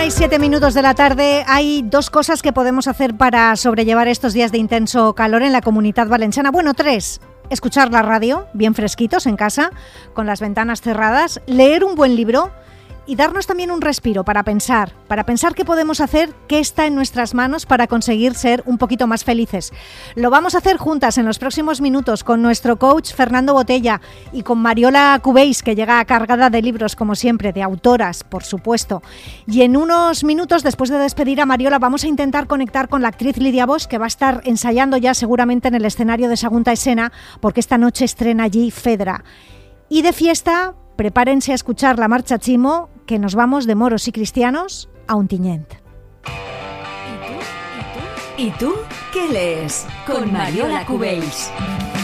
1:07 de la tarde. Hay dos cosas que podemos hacer para sobrellevar estos días de intenso calor en la Comunitat Valenciana. Bueno, tres. Escuchar la radio, bien fresquitos en casa, con las ventanas cerradas, leer un buen libro y darnos también un respiro para pensar qué podemos hacer, qué está en nuestras manos para conseguir ser un poquito más felices. Lo vamos a hacer juntas en los próximos minutos con nuestro coach Fernando Botella y con Mariola Cubells, que llega cargada de libros, como siempre, de autoras, por supuesto. Y en unos minutos, después de despedir a Mariola, vamos a intentar conectar con la actriz Lidia Bosch, que va a estar ensayando ya seguramente en el escenario de Sagunta Escena, porque esta noche estrena allí Fedra. Y de fiesta, prepárense a escuchar la Marcha Chimo, que nos vamos de moros y cristianos a Ontinyent. ¿Y tú qué lees? Con Mariola Cubells.